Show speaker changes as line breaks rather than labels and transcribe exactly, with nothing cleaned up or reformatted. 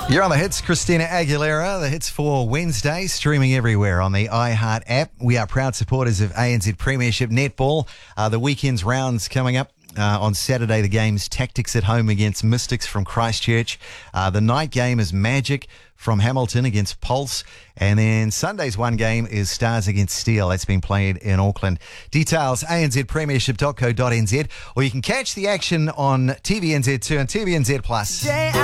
You're on the hits, Christina Aguilera. The hits for Wednesday, streaming everywhere on the iHeart app. We are proud supporters of A N Z Premiership Netball. Uh, the weekend's rounds coming up. Uh, on Saturday, the game's Tactics at home against Mystics from Christchurch. Uh, the night game is Magic from Hamilton against Pulse. And then Sunday's one game is Stars against Steel. That's been played in Auckland. Details, a n z premiership dot co dot n z. Or you can catch the action on T V N Z two and T V N Z Plus.